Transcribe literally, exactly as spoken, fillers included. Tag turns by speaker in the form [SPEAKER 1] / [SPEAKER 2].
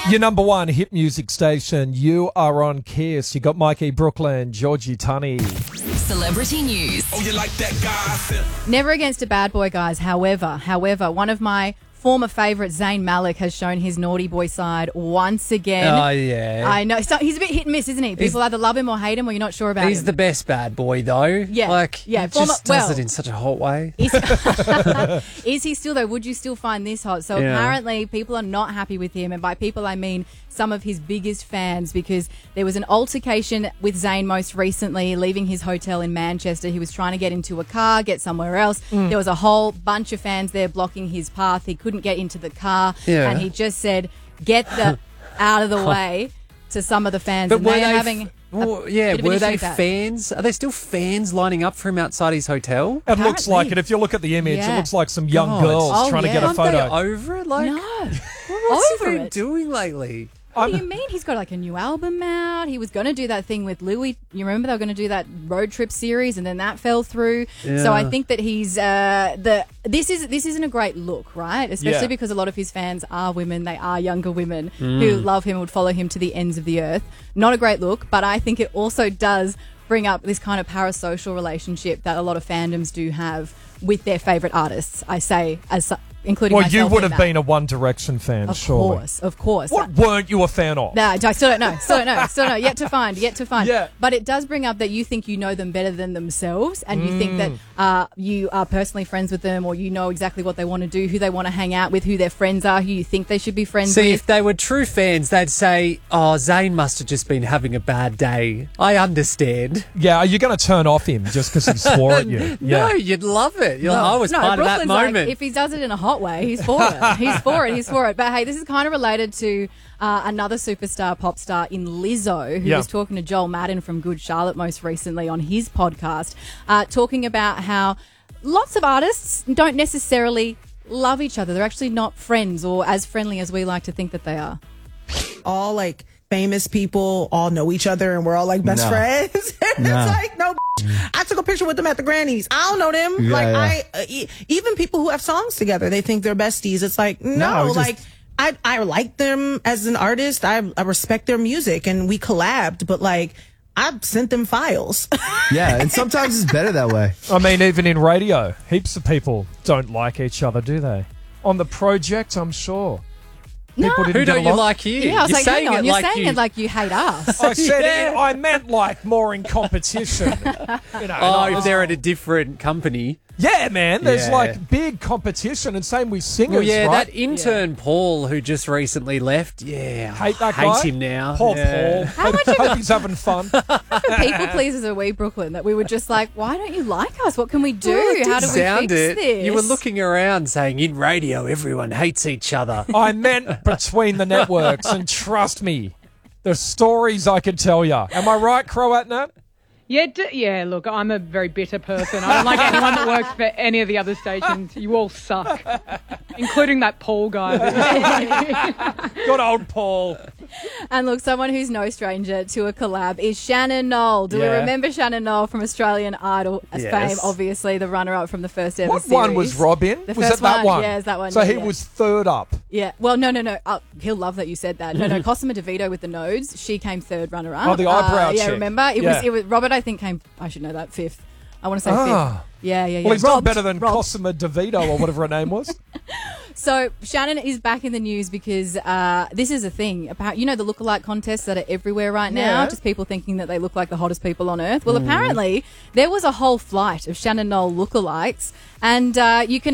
[SPEAKER 1] Your number one hit music station. You are on Kiss. You got Mikey Brooklyn, Georgie Tunney.
[SPEAKER 2] Celebrity news.
[SPEAKER 3] Oh, you like that gossip?
[SPEAKER 4] Never against a bad boy, guys. However, however, one of my former favourite, Zayn Malik, has shown his naughty boy side once again.
[SPEAKER 5] Oh, yeah.
[SPEAKER 4] I know. So he's a bit hit and miss, isn't he? People
[SPEAKER 5] He's-
[SPEAKER 4] either love him or hate him, or you're not sure about
[SPEAKER 5] He's
[SPEAKER 4] him.
[SPEAKER 5] the best bad boy, though.
[SPEAKER 4] Yeah,
[SPEAKER 5] Like,
[SPEAKER 4] yeah,
[SPEAKER 5] he
[SPEAKER 4] former-
[SPEAKER 5] just does
[SPEAKER 4] well-
[SPEAKER 5] it in such a hot way.
[SPEAKER 4] Is, is he still, though? Would you still find this hot? So
[SPEAKER 5] Yeah.
[SPEAKER 4] apparently people are not happy with him. And by people, I mean some of his biggest fans, because there was an altercation with Zayn most recently, leaving his hotel in Manchester. He was trying to get into a car, get somewhere else.
[SPEAKER 5] Mm.
[SPEAKER 4] There was a whole bunch of fans there blocking his path. He couldn't get into the car.
[SPEAKER 5] Yeah.
[SPEAKER 4] And he just said, get the out of the way to some of the fans.
[SPEAKER 5] But
[SPEAKER 4] and
[SPEAKER 5] were
[SPEAKER 4] they
[SPEAKER 5] they,
[SPEAKER 4] are
[SPEAKER 5] f-
[SPEAKER 4] having... a
[SPEAKER 5] well, yeah,
[SPEAKER 4] bit of an
[SPEAKER 5] were
[SPEAKER 4] issue
[SPEAKER 5] they
[SPEAKER 4] with that.
[SPEAKER 5] fans? Are there still fans lining up for him outside his hotel?
[SPEAKER 1] It looks
[SPEAKER 4] Apparently.
[SPEAKER 1] like it. If you look at the image,
[SPEAKER 4] Yeah.
[SPEAKER 1] it looks like some young
[SPEAKER 5] God.
[SPEAKER 1] girls
[SPEAKER 4] Oh,
[SPEAKER 1] trying
[SPEAKER 4] yeah.
[SPEAKER 1] to get a
[SPEAKER 5] Aren't
[SPEAKER 1] photo.
[SPEAKER 5] they over it? Like,
[SPEAKER 4] No.
[SPEAKER 5] what's
[SPEAKER 4] Over
[SPEAKER 5] he been
[SPEAKER 4] it.
[SPEAKER 5] doing lately?
[SPEAKER 4] What do you mean? He's got like a new album out. He was going to do that thing with Louis. You remember they were going to do that road trip series, and then that fell through.
[SPEAKER 5] Yeah.
[SPEAKER 4] So I think that he's uh, the this is this isn't a great look, right? Especially
[SPEAKER 1] Yeah.
[SPEAKER 4] because a lot of his fans are women. They are younger women who love him and would follow him to the ends of the earth. Not a great look, but I think it also does bring up this kind of parasocial relationship that a lot of fandoms do have with their favourite artists. I say as su- including
[SPEAKER 1] Well,
[SPEAKER 4] myself
[SPEAKER 1] you would
[SPEAKER 4] in
[SPEAKER 1] have
[SPEAKER 4] that.
[SPEAKER 1] been a One Direction fan,
[SPEAKER 4] Of
[SPEAKER 1] surely.
[SPEAKER 4] course, of course.
[SPEAKER 1] What weren't you a fan of?
[SPEAKER 4] No, I still don't know. Still don't know. Still don't know. Yet to find. Yet to find.
[SPEAKER 1] Yeah.
[SPEAKER 4] But it does bring up that you think you know them better than themselves, and you think that uh, you are personally friends with them, or you know exactly what they want to do, who they want to hang out with, who their friends are, who you think they should be friends
[SPEAKER 5] See,
[SPEAKER 4] with.
[SPEAKER 5] if they were true fans, they'd say, oh, Zayn must have just been having a bad day. I understand.
[SPEAKER 1] Yeah, are you going to turn off him just because he swore at you? Yeah.
[SPEAKER 5] No, you'd love it. You're like, I was
[SPEAKER 4] no,
[SPEAKER 5] part
[SPEAKER 4] Brooklyn's
[SPEAKER 5] of that moment.
[SPEAKER 4] Like, if he does it in a hot way, he's for it. He's for it. He's for it. But hey, this is kind of related to uh, another superstar pop star in Lizzo, who
[SPEAKER 1] Yeah.
[SPEAKER 4] was talking to Joel Madden from Good Charlotte most recently on his podcast, uh, talking about how lots of artists don't necessarily love each other. They're actually not friends or as friendly as we like to think that they are.
[SPEAKER 6] all like famous people all know each other and we're all like best
[SPEAKER 7] No.
[SPEAKER 6] friends. And
[SPEAKER 7] No.
[SPEAKER 6] it's like, no, I took a picture with them at the Grannies. I don't know them.
[SPEAKER 7] Yeah,
[SPEAKER 6] like
[SPEAKER 7] yeah.
[SPEAKER 6] I, uh, e- even people who have songs together, they think they're besties. It's like, no,
[SPEAKER 7] No, it's just-
[SPEAKER 6] like I, I like them as an artist. I, I respect their music and we collabed, but like I sent them files.
[SPEAKER 7] Yeah, and sometimes it's better that way.
[SPEAKER 1] I mean, even in radio, heaps of people don't like each other, do they? On the project, I'm sure. People didn't
[SPEAKER 5] Who
[SPEAKER 1] get
[SPEAKER 5] don't you
[SPEAKER 1] along.
[SPEAKER 5] like here?
[SPEAKER 4] Yeah, I was
[SPEAKER 5] You're
[SPEAKER 4] like,
[SPEAKER 5] saying
[SPEAKER 4] hang on,
[SPEAKER 5] it
[SPEAKER 4] you're
[SPEAKER 5] like
[SPEAKER 4] saying
[SPEAKER 5] you...
[SPEAKER 4] it like you hate us.
[SPEAKER 1] I said
[SPEAKER 5] Yeah.
[SPEAKER 1] it, I meant like more in competition. You know,
[SPEAKER 5] Oh,
[SPEAKER 1] not-
[SPEAKER 5] if they're at a different company.
[SPEAKER 1] yeah, man. There's
[SPEAKER 5] Yeah.
[SPEAKER 1] like big competition, and same with singers,
[SPEAKER 5] Well, yeah,
[SPEAKER 1] right?
[SPEAKER 5] that intern Paul who just recently left. Yeah,
[SPEAKER 1] Hate that
[SPEAKER 5] hate
[SPEAKER 1] guy.
[SPEAKER 5] him now.
[SPEAKER 1] Poor
[SPEAKER 5] yeah.
[SPEAKER 1] Paul. Hope, hope he's having fun.
[SPEAKER 4] People pleasers are we, Brooklyn, that we were just like, why don't you like us? What can we do?
[SPEAKER 5] Well, it
[SPEAKER 4] How
[SPEAKER 5] did
[SPEAKER 4] do we
[SPEAKER 5] sound
[SPEAKER 4] fix
[SPEAKER 5] it.
[SPEAKER 4] this?
[SPEAKER 5] You were looking around saying, in radio, everyone hates each other.
[SPEAKER 1] I meant between the networks, and trust me, the stories I could tell you. Am I right, Croat Nat?
[SPEAKER 8] Yeah, d- yeah. Look, I'm a very bitter person. I don't like anyone that works for any of the other stations. You all suck, including that Paul guy.
[SPEAKER 1] Good old Paul.
[SPEAKER 4] And look, someone who's no stranger to a collab is Shannon Knoll. Do we
[SPEAKER 1] Yeah.
[SPEAKER 4] remember Shannon Knoll from Australian Idol as
[SPEAKER 5] Yes.
[SPEAKER 4] fame? Obviously, the runner-up from the first ever
[SPEAKER 1] What
[SPEAKER 4] series.
[SPEAKER 1] one was Rob in?
[SPEAKER 4] The
[SPEAKER 1] was
[SPEAKER 4] first
[SPEAKER 1] it that
[SPEAKER 4] one,
[SPEAKER 1] one?
[SPEAKER 4] yeah, it's that one,
[SPEAKER 1] So
[SPEAKER 4] yeah,
[SPEAKER 1] he
[SPEAKER 4] yeah.
[SPEAKER 1] was third up.
[SPEAKER 4] Yeah. Well, no, no, no. Uh, he'll love that you said that. No, no. Cosima DeVito with the nodes. She came third runner-up.
[SPEAKER 1] Oh, the eyebrow
[SPEAKER 4] Uh, yeah,
[SPEAKER 1] chick.
[SPEAKER 4] remember? It
[SPEAKER 1] Yeah.
[SPEAKER 4] was. It was. Robert, I think, came. I should know that fifth. I want to say
[SPEAKER 1] Ah.
[SPEAKER 4] fifth. Yeah, yeah, yeah.
[SPEAKER 1] Well, he's not
[SPEAKER 4] Robbed,
[SPEAKER 1] better than
[SPEAKER 4] robbed.
[SPEAKER 1] Cosima DeVito or whatever her name was.
[SPEAKER 4] So Shannon is back in the news because uh, this is a thing. About, you know the lookalike contests that are everywhere right now?
[SPEAKER 1] Yeah.
[SPEAKER 4] Just people thinking that they look like the hottest people on earth. Well, apparently there was a whole flight of Shannon Knoll lookalikes, and uh, you can